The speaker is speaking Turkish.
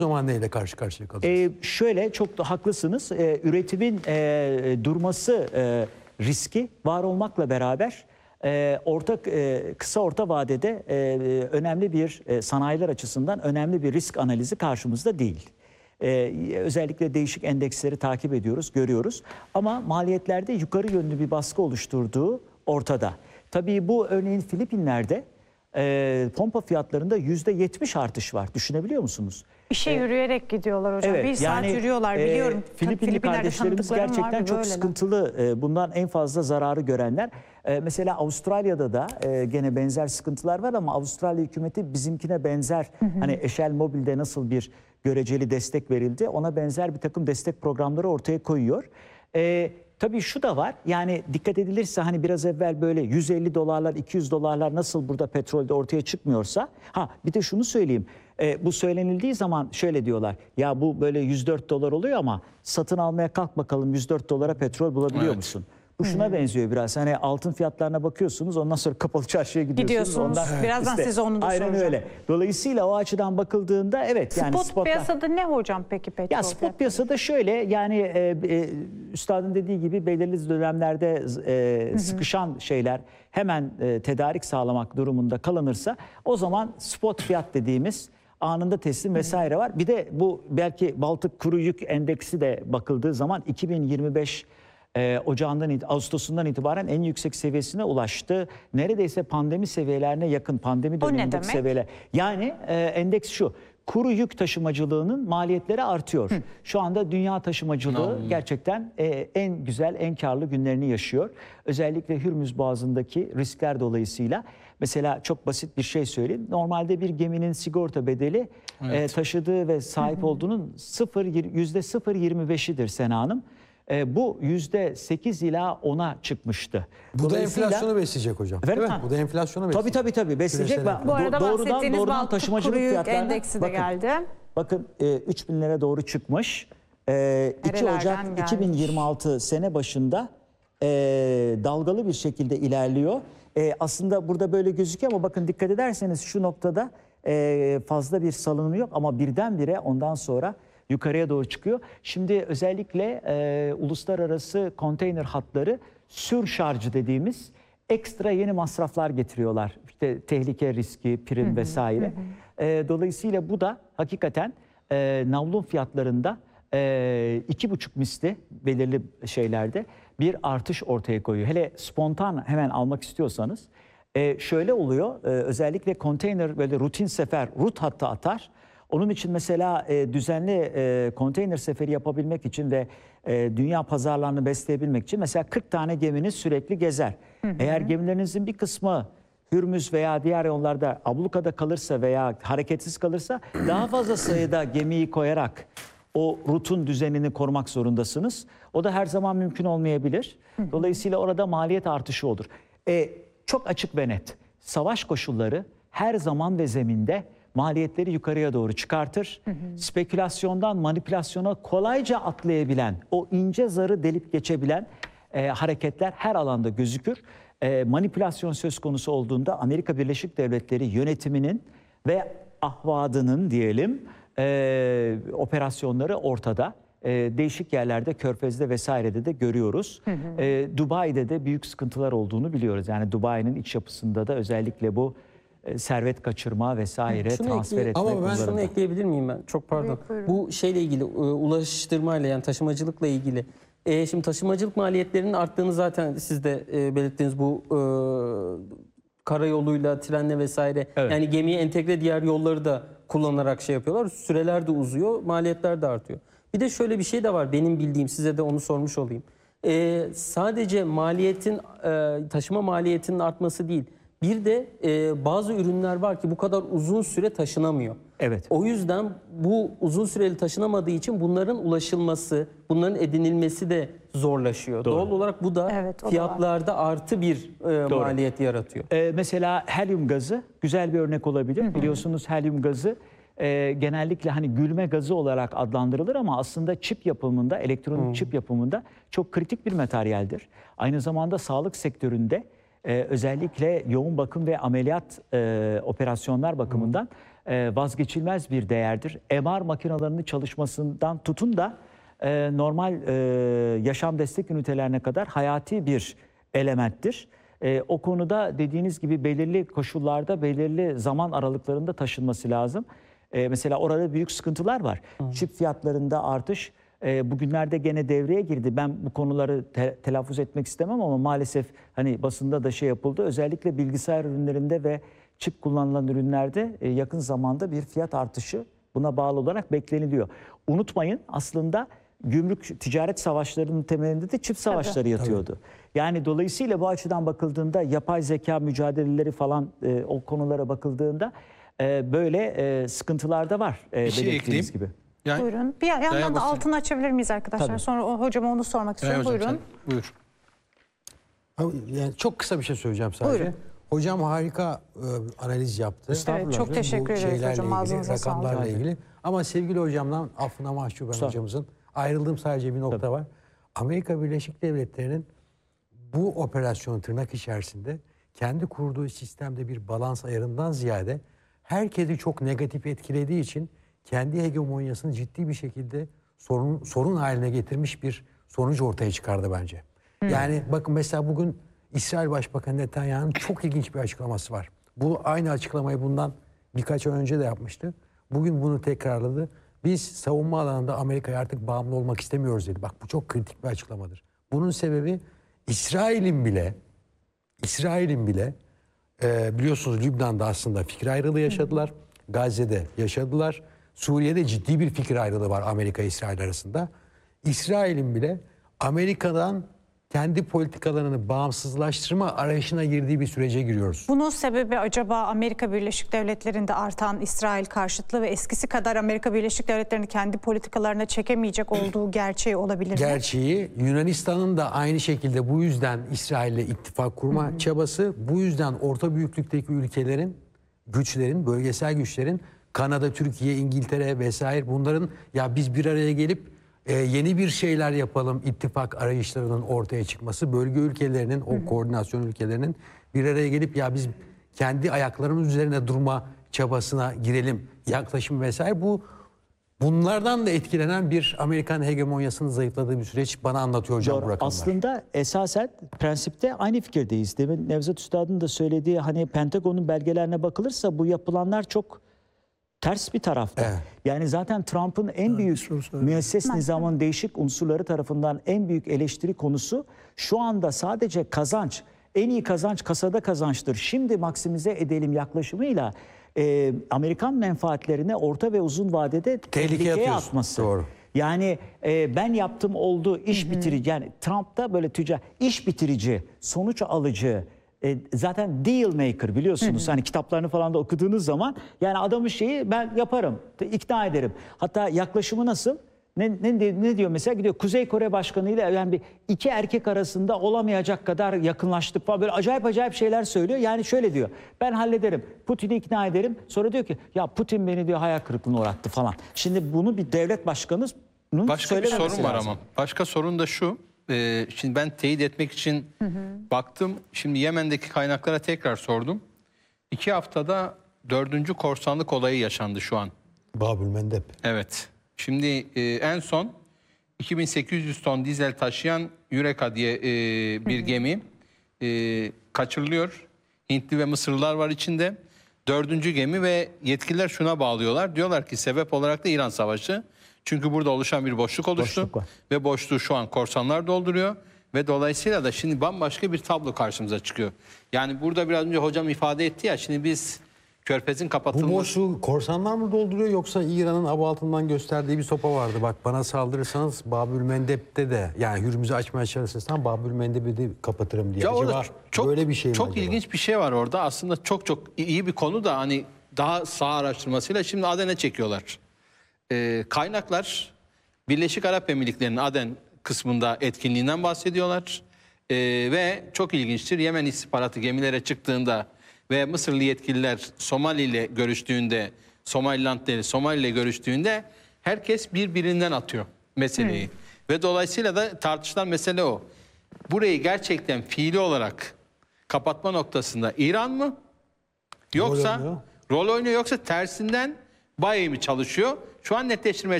O zaman neyle karşı karşıya kalacağız? Şöyle çok da haklısınız. Üretimin durması riski var olmakla beraber kısa orta vadede önemli bir sanayiler açısından önemli bir risk analizi karşımızda değil. Özellikle değişik endeksleri takip ediyoruz, görüyoruz. Ama maliyetlerde yukarı yönlü bir baskı oluşturduğu ortada. Tabii bu örneğin Filipinler'de pompa fiyatlarında %70 artış var. Düşünebiliyor musunuz? İşe yürüyerek gidiyorlar hocam. Evet, bir saat yürüyorlar biliyorum. Filipinli kardeşlerimiz gerçekten çok sıkıntılı. Bundan en fazla zararı görenler. Mesela Avustralya'da da gene benzer sıkıntılar var ama Avustralya hükümeti bizimkine benzer hani Eşel Mobil'de nasıl bir göreceli destek verildi ona benzer bir takım destek programları ortaya koyuyor. Tabii şu da var yani dikkat edilirse hani biraz evvel böyle 150 dolarlar 200 dolarlar nasıl burada petrolde ortaya çıkmıyorsa bir de şunu söyleyeyim. Bu söylenildiği zaman şöyle diyorlar ya bu böyle 104 dolar oluyor ama satın almaya kalk bakalım 104 dolara petrol bulabiliyor musun? Bu şuna benziyor biraz hani altın fiyatlarına bakıyorsunuz ondan sonra kapalı çarşıya gidiyorsunuz. Gidiyorsunuz birazdan size onu da soracağım. Aynen öyle. Dolayısıyla o açıdan bakıldığında evet yani spot piyasada ne hocam peki petrol? Ya spot piyasada şöyle yani üstadın dediği gibi belirli dönemlerde sıkışan şeyler hemen tedarik sağlamak durumunda kalınırsa o zaman spot fiyat dediğimiz anında teslim vesaire var. Bir de bu belki Baltık Kuru Yük Endeksi de bakıldığı zaman 2025 Ağustos'undan itibaren en yüksek seviyesine ulaştı. Neredeyse pandemi seviyelerine yakın pandemi dönemindeki seviyeler. Yani endeks şu. Kuru yük taşımacılığının maliyetleri artıyor. Şu anda dünya taşımacılığı gerçekten en güzel, en karlı günlerini yaşıyor. Özellikle Hürmüz Boğazı'ndaki riskler dolayısıyla. Mesela çok basit bir şey söyleyeyim. Normalde bir geminin sigorta bedeli taşıdığı ve sahip olduğunun %0.25'idir Sena Hanım. Bu %8 ila 10'a çıkmıştı. Bu da enflasyonu besleyecek hocam. Değil mi? Bu da enflasyonu besleyecek. Tabii besleyecek. Bu arada bahsettiğiniz Baltık taşımacılık Kuru Yük fiyatlarına Endeksi de geldi. Bakın 3000'lere doğru çıkmış. 2 Ocak 2026 sene başında dalgalı bir şekilde ilerliyor. Aslında burada böyle gözüküyor ama bakın dikkat ederseniz şu noktada fazla bir salınım yok ama birdenbire ondan sonra yukarıya doğru çıkıyor. Şimdi özellikle uluslararası konteyner hatları sürşarj dediğimiz ekstra yeni masraflar getiriyorlar. İşte tehlike riski, prim vesaire. Dolayısıyla bu da hakikaten navlun fiyatlarında 2,5 misli belirli şeylerde bir artış ortaya koyuyor. Hele spontan hemen almak istiyorsanız şöyle oluyor. Özellikle konteyner böyle rutin sefer, rut hattı atar. Onun için mesela düzenli konteyner seferi yapabilmek için ve dünya pazarlarını besleyebilmek için mesela 40 tane geminiz sürekli gezer. Eğer gemilerinizin bir kısmı Hürmüz veya diğer yollarda ablukada kalırsa veya hareketsiz kalırsa daha fazla sayıda gemiyi koyarak o rutun düzenini korumak zorundasınız. O da her zaman mümkün olmayabilir. Dolayısıyla orada maliyet artışı olur. Çok açık ve net. Savaş koşulları her zaman ve zeminde maliyetleri yukarıya doğru çıkartır. Spekülasyondan manipülasyona kolayca atlayabilen, o ince zarı delip geçebilen hareketler her alanda gözükür. Manipülasyon söz konusu olduğunda Amerika Birleşik Devletleri yönetiminin ve ahvadının diyelim operasyonları ortada. Değişik yerlerde, Körfez'de vesairede de görüyoruz. Dubai'de de büyük sıkıntılar olduğunu biliyoruz. Yani Dubai'nin iç yapısında da özellikle bu servet kaçırma vesaire transfer etme. Ama ben şunu ekleyebilir miyim ben? Çok pardon. Bu şeyle ilgili ulaştırmayla yani taşımacılıkla ilgili. Şimdi taşımacılık maliyetlerinin arttığını zaten siz de belirttiniz bu karayoluyla, trenle vesaire. Evet. Yani gemiye entegre diğer yolları da kullanarak şey yapıyorlar. Süreler de uzuyor, maliyetler de artıyor. Bir de şöyle bir şey de var benim bildiğim, size de onu sormuş olayım. Sadece maliyetin, taşıma maliyetinin artması değil. Bir de bazı ürünler var ki bu kadar uzun süre taşınamıyor. Evet. O yüzden bu uzun süreli taşınamadığı için bunların ulaşılması, bunların edinilmesi de zorlaşıyor. Doğru. Doğal olarak bu da fiyatlarda artı bir maliyet yaratıyor. Mesela helyum gazı güzel bir örnek olabilir. Biliyorsunuz helyum gazı genellikle hani gülme gazı olarak adlandırılır ama aslında çip yapımında, elektronik çip yapımında çok kritik bir materyaldir. Aynı zamanda sağlık sektöründe özellikle yoğun bakım ve ameliyat operasyonlar bakımından vazgeçilmez bir değerdir. MR makinelerinin çalışmasından tutun da normal yaşam destek ünitelerine kadar hayati bir elementtir. O konuda dediğiniz gibi belirli koşullarda, belirli zaman aralıklarında taşınması lazım. Mesela orada büyük sıkıntılar var. Çip fiyatlarında artış bugünlerde gene devreye girdi. Ben bu konuları telaffuz etmek istemem ama maalesef hani basında da şey yapıldı. Özellikle bilgisayar ürünlerinde ve çip kullanılan ürünlerde yakın zamanda bir fiyat artışı buna bağlı olarak bekleniliyor. Unutmayın, aslında gümrük ticaret savaşlarının temelinde de çip savaşları yatıyordu. Yani dolayısıyla bu açıdan bakıldığında yapay zeka mücadeleleri falan o konulara bakıldığında böyle sıkıntılar da var belirttiğiniz gibi. Yani, Buyurun. Bir yandan da altını açabilir miyiz arkadaşlar? Tabii. Sonra hocama onu sormak istiyorum. Buyurun. Buyur. Yani çok kısa bir şey söyleyeceğim sadece. Buyurun. Hocam harika analiz yaptı. Evet, çok teşekkür ederiz şeylerle hocam. ilgili, Ağzınıza sağlık. rakamlarla ilgili. Ama sevgili hocamdan affına mahcuben hocamızın ayrıldığım sadece bir nokta var. Amerika Birleşik Devletleri'nin bu operasyon tırnak içerisinde kendi kurduğu sistemde bir balans ayarından ziyade herkesi çok negatif etkilediği için kendi hegemonyasını ciddi bir şekilde sorun haline getirmiş bir sonuç ortaya çıkardı bence. Yani bakın mesela bugün İsrail Başbakanı Netanyahu'nun çok ilginç bir açıklaması var. Bu aynı açıklamayı bundan birkaç ay önce de yapmıştı. Bugün bunu tekrarladı. Biz savunma alanında Amerika'ya artık bağımlı olmak istemiyoruz dedi. Bak bu çok kritik bir açıklamadır. Bunun sebebi İsrail'in bile biliyorsunuz Lübnan'da aslında fikir ayrılığı yaşadılar. Gazze'de yaşadılar. Suriye'de ciddi bir fikir ayrılığı var Amerika-İsrail arasında. İsrail'in bile Amerika'dan kendi politikalarını bağımsızlaştırma arayışına girdiği bir sürece giriyoruz. Bunun sebebi acaba Amerika Birleşik Devletleri'nde artan İsrail karşıtlığı ve eskisi kadar Amerika Birleşik Devletleri'ni kendi politikalarına çekemeyecek olduğu gerçeği olabilir mi? Gerçeği, Yunanistan'ın da aynı şekilde bu yüzden İsrail'le ittifak kurma çabası, bu yüzden orta büyüklükteki ülkelerin, bölgesel güçlerin, Kanada, Türkiye, İngiltere vesaire bunların ya biz bir araya gelip yeni bir şeyler yapalım ittifak arayışlarının ortaya çıkması, bölge ülkelerinin, o koordinasyon ülkelerinin bir araya gelip ya biz kendi ayaklarımız üzerine durma çabasına girelim yaklaşım vesaire, bunlardan da etkilenen bir Amerikan hegemonyasının zayıfladığı bir süreç bana anlatıyor hocam bu rakamlar. Aslında esasen prensipte aynı fikirdeyiz. Demin Nevzat Üstad'ın da söylediği hani Pentagon'un belgelerine bakılırsa bu yapılanlar çok ters bir tarafta. Evet. Yani zaten Trump'ın en büyük müesses nizamın değişik unsurları tarafından en büyük eleştiri konusu şu anda sadece kazanç. En iyi kazanç kasada kazançtır. Şimdi maksimize edelim yaklaşımıyla Amerikan menfaatlerine orta ve uzun vadede tehlikeye atması. Doğru. Yani ben yaptım oldu iş bitirici. Yani Trump'ta böyle iş bitirici, sonuç alıcı, zaten deal maker biliyorsunuz. Hani kitaplarını falan da okuduğunuz zaman yani adamın şeyi ben yaparım, ikna ederim. Hatta yaklaşımı nasıl? Ne diyor mesela? Gidiyor Kuzey Kore Başkanı'yla yani iki erkek arasında olamayacak kadar yakınlaştık falan, böyle acayip şeyler söylüyor. Yani şöyle diyor, ben hallederim, Putin'i ikna ederim. Sonra diyor ki ya Putin beni diyor hayal kırıklığına uğrattı falan. Şimdi bunu bir devlet başkanının başka bir sorun var lazım. ama. Başka sorun da şu. Şimdi ben teyit etmek için baktım. Şimdi Yemen'deki kaynaklara tekrar sordum. 2 haftada 4. korsanlık olayı yaşandı şu an. Babül Mendeb. Evet. Şimdi en son 2800 ton dizel taşıyan Eureka diye bir gemi kaçırılıyor. Hintli ve Mısırlılar var içinde. 4. gemi ve yetkililer şuna bağlıyorlar. Diyorlar ki sebep olarak da İran Savaşı. Çünkü burada oluşan bir boşluk oluştu. Ve boşluğu şu an korsanlar dolduruyor. Ve dolayısıyla da şimdi bambaşka bir tablo karşımıza çıkıyor. Yani burada biraz önce hocam ifade etti ya, şimdi biz Körfez'in kapatılması... Bu boşluğu korsanlar mı dolduruyor yoksa İran'ın aba altından gösterdiği bir sopa vardı. Bak bana saldırırsanız Babül Mendeb'de de yani Hürmüz'ü açmaya çalışırsan Babül Mendeb'i de kapatırım diye. Ya Acaba çok, böyle bir şey mi çok acaba? ilginç bir şey var orada. Aslında çok iyi bir konu da hani daha saha araştırmasıyla şimdi Aden'e çekiyorlar. Kaynaklar Birleşik Arap Emirlikleri'nin Aden kısmında etkinliğinden bahsediyorlar. Ve çok ilginçtir, Yemen istihbaratı gemilere çıktığında ve Mısırlı yetkililer Somali ile görüştüğünde, Somali ile görüştüğünde herkes birbirinden atıyor meseleyi. Ve dolayısıyla da tartışılan mesele o. Burayı gerçekten fiili olarak kapatma noktasında İran mı? Yoksa rol oynuyor yoksa tersinden bayağı mi çalışıyor? Şu an netleştirmeye